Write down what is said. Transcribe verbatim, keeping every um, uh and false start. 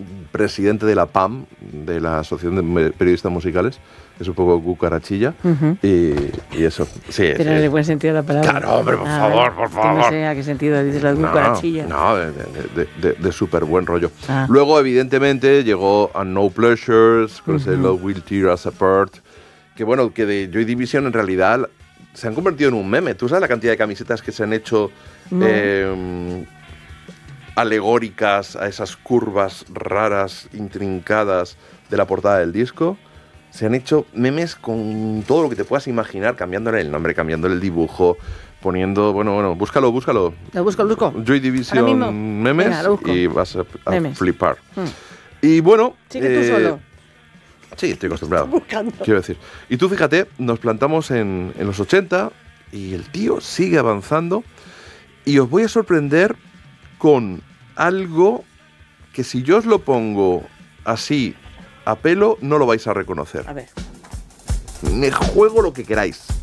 presidente de la P A M, de la Asociación de Periodistas Musicales. Es un poco cucarachilla. Uh-huh. y, y eso. Sí, Pero sí. en el buen sentido de la palabra. Claro, hombre, por ah, favor, por favor. Que no sé a qué sentido dices la cucarachilla. No, no, de, de, de, de súper buen rollo. Ah. Luego, evidentemente, llegó a No Pleasures, con uh-huh. ese Love Will Tear Us Apart. Que bueno, que de Joy Division en realidad se han convertido en un meme. ¿Tú sabes la cantidad de camisetas que se han hecho no. eh, alegóricas a esas curvas raras, intrincadas de la portada del disco? Se han hecho memes con todo lo que te puedas imaginar, cambiándole el nombre, cambiándole el dibujo, poniendo, bueno, bueno, búscalo, búscalo. Lo busco, lo busco. Joy Division memes. Venga, y vas a, a memes. flipar. Hmm. Y bueno... Sí, que eh, tú solo. Sí, estoy acostumbrado. Quiero decir. Y tú fíjate, nos plantamos en, en los ochenta y el tío sigue avanzando y os voy a sorprender con algo que si yo os lo pongo así a pelo no lo vais a reconocer. A ver. Me juego lo que queráis.